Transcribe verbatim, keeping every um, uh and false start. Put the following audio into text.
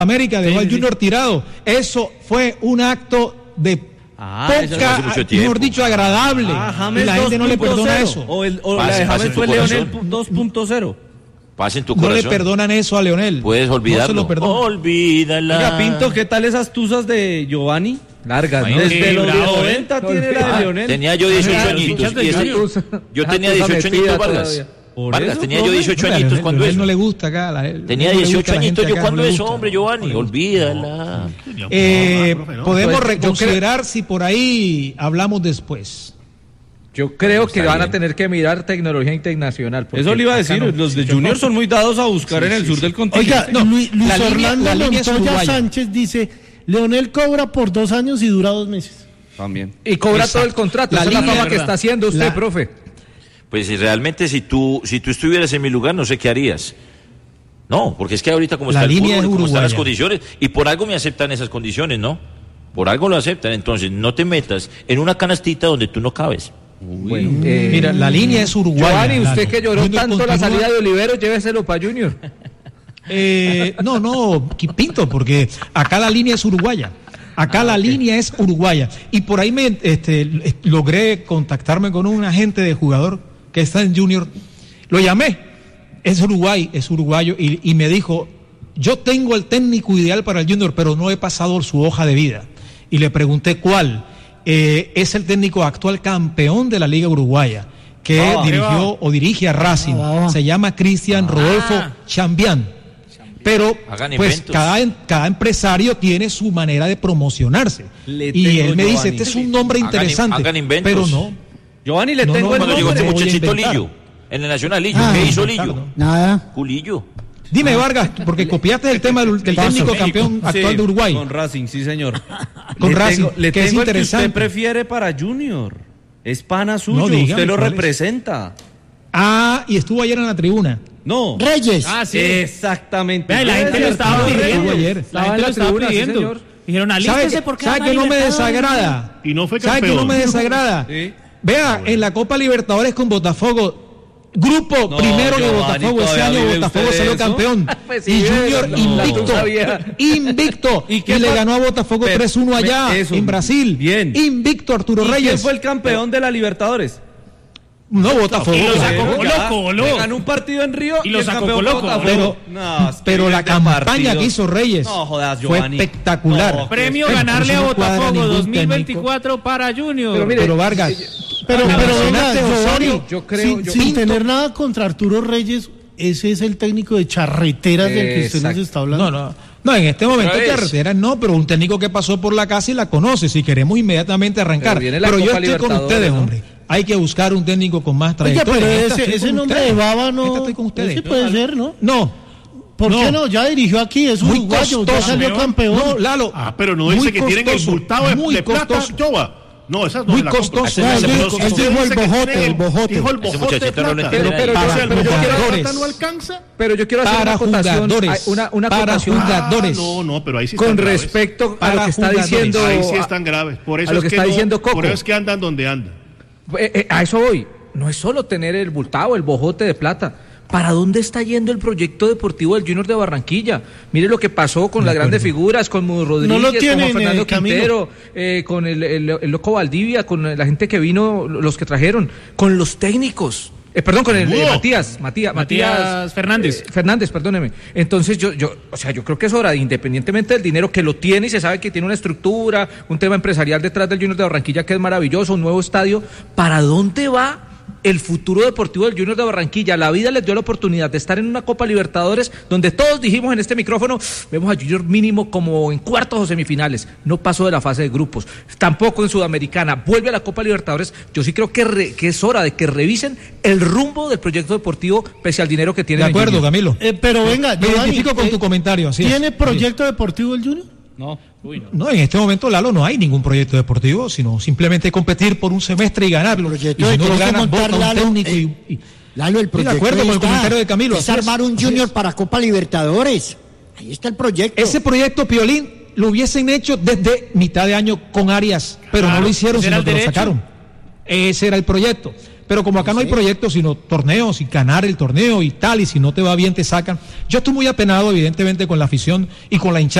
América dejó sí, al sí, Junior sí. tirado. Eso fue un acto de ah, poca, mejor dicho, agradable. Ah, y la gente no le perdona eso. O, el, o pase, la de James fue Leonel dos punto cero. Paz en tu corazón. No le perdonan eso a Leonel. Puedes olvidarlo. No Olvídala. Oiga, Pinto, ¿qué tal esas tuzas de Giovanni? Largas, ¿no? Desde los noventa ¿eh? Tiene la de Leonel. Tenía yo dieciocho añitos. Y ese, yo tenía dieciocho añitos, Vargas. Vargas, tenía yo dieciocho añitos cuando eso. No le gusta acá. La, tenía dieciocho añitos yo cuando eso, hombre, Giovanni. Olvídala. Eh, podemos pues, reconsiderar si por ahí hablamos después. Yo creo que van a tener que mirar tecnología internacional. Eso le iba a decir, no, los de Junior son muy dados a buscar sí, en el sí, sur sí. del continente. Oiga, no, Luis, Luis la Orlando línea, Montoya Sánchez dice, Leonel cobra por dos años y dura dos meses. También. Y cobra Exacto. todo el contrato, la esa línea, es la fama que está haciendo usted, la... profe. Pues si realmente si tú, si tú estuvieras en mi lugar, no sé qué harías. No, porque es que ahorita como la está el fútbol, como están las condiciones, y por algo me aceptan esas condiciones, ¿no? Por algo lo aceptan, entonces no te metas en una canastita donde tú no cabes. Bueno, eh, mira, la línea es uruguaya. Giovanni, usted que lloró Junior tanto continúa... la salida de Olivero, lléveselo para Junior. Eh, no, no, Pinto, porque acá la línea es uruguaya. Acá ah, la okay. línea es uruguaya. Y por ahí me este, logré contactarme con un agente de jugador que está en Junior. Lo llamé. Es Uruguay, es uruguayo. Y, y me dijo, yo tengo el técnico ideal para el Junior, pero no he pasado su hoja de vida. Y le pregunté cuál. Eh, es el técnico actual campeón de la Liga Uruguaya, que oh, dirigió o dirige a Racing. Oh, oh. Se llama Cristian ah. Rodolfo Chambián. Pero pues cada, cada empresario tiene su manera de promocionarse. Le y él me Giovanni. dice, este es un nombre interesante. Hagan, hagan pero no. Giovanni, le no, tengo no, el cuando nombre. llegó este muchachito Lillo, en el Nacional Lillo, ah, ¿qué hizo Lillo? Nada. Culillo. Dime, Vargas, porque copiaste el tema del, del técnico campeón actual sí, de Uruguay. Con Racing, sí, señor. Con le Racing, tengo, le que tengo es interesante. El que usted prefiere para Junior. Es pana suyo, no, dígame, usted lo representa. Es. Ah, y estuvo ayer en la tribuna. No. Reyes. Ah, sí. Exactamente. Ve, la gente lo estaba pidiendo. Ayer. La gente lo estaba pidiendo. Sí, dijeron, alístese porque ¿sabe que no me desagrada? Y no fue campeón. ¿Sabe que no me desagrada? Sí. Vea, bueno. en la Copa Libertadores con Botafogo, grupo no, primero de Botafogo, ese año Botafogo salió campeón. Pues sí, y Junior no, invicto, invicto, ¿Y, y le ganó a Botafogo pero, tres uno allá, eso, en Brasil. Bien. Invicto Arturo ¿Y Reyes. ¿Quién fue el campeón de la Libertadores? No, Botafogo. Y lo sacó Colo-Colo. Le ganó un partido en Río y lo y sacó Colo-Colo. Pero, no, es que pero la campaña partidos. que hizo Reyes no, jodas, fue espectacular. No, Premio es, ganarle a Botafogo dos mil veinticuatro técnico. Para Junior. Pero, mire, pero Vargas. Pero, pero, pero venga, Osorio, yo creo, sin, yo, sin Pinto, tener nada contra Arturo Reyes, ese es el técnico de charreteras eh, del que usted exacto. nos está hablando. No, no. No, en este momento carreteras no, pero un técnico que pasó por la casa y la conoce, si queremos inmediatamente arrancar. Pero, pero yo estoy con ustedes, ¿no? hombre. Hay que buscar un técnico con más trayectoria. Oye, pero ese, ese nombre ustedes. de Baba no. Estoy con ustedes. Ese puede ser, ¿no? No. ¿Por no. qué no? Ya dirigió aquí, es muy uruguayo, costoso, ya salió campeón. No, Lalo. Ah, pero no dice que tienen el bultado de, de plata, Choba. No, esa no muy es la costoso. Él dijo el bojote, el bojote. Dijo el bojote de plata. Pero, pero, para pero, yo quiero, no alcanza. Pero yo quiero hacer para una acotación, jugadores, una, una para acotación. jugadores. Ah, no, no, pero ahí sí con están respecto graves. a lo que está jugadores. diciendo. Ahí sí están graves. Por eso a lo es que, que está no, diciendo Coco. Por eso es que andan donde andan. Eh, eh, a eso voy. No es solo tener el bultado, el bojote de plata. ¿Para dónde está yendo el proyecto deportivo del Junior de Barranquilla? Mire lo que pasó con las grandes figuras, con Mudo Rodríguez, no tienen, con Fernando eh, Quintero, eh, con el, el, el Loco Valdivia, con la gente que vino, los que trajeron, con los técnicos. Eh, perdón, con el eh, Matías, Matías, Matías, Matías Fernández. Eh, Fernández, perdóneme. Entonces yo, yo, o sea, yo creo que es hora, independientemente del dinero que lo tiene y se sabe que tiene una estructura, un tema empresarial detrás del Junior de Barranquilla que es maravilloso, un nuevo estadio. ¿Para dónde va el futuro deportivo del Junior de Barranquilla? La vida les dio la oportunidad de estar en una Copa Libertadores donde todos dijimos en este micrófono, vemos a Junior mínimo como en cuartos o semifinales, no pasó de la fase de grupos, tampoco en Sudamericana, vuelve a la Copa Libertadores. Yo sí creo que, re, que es hora de que revisen el rumbo del proyecto deportivo pese al dinero que tiene. De acuerdo, el Camilo. Eh, pero venga, me identifico con eh, tu comentario. Así ¿Tiene es. proyecto deportivo el Junior? No. Uy, no. no, en este momento, Lalo, no hay ningún proyecto deportivo, sino simplemente competir por un semestre y ganarlo. El y si no lo ganas, vota un técnico eh, y, y... Lalo, el proyecto de acuerdo con el comentario de Camilo. Es armar un Junior es. para Copa Libertadores. Ahí está el proyecto. Ese proyecto, Piolín, lo hubiesen hecho desde mitad de año con Arias, pero claro, no lo hicieron, sino que lo sacaron. Ese era el proyecto. pero como acá no hay proyectos, sino torneos y ganar el torneo y tal, y si no te va bien te sacan. Yo estoy muy apenado, evidentemente, con la afición y con la hinchada.